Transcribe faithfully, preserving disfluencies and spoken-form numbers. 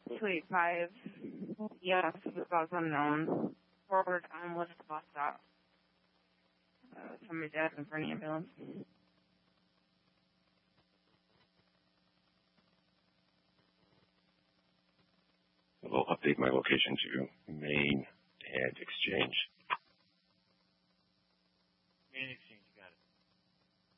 two eight five. Yes, the cause unknown. Forward on with the bus stop. Uh, somebody's asking for an ambulance. I'll update my location to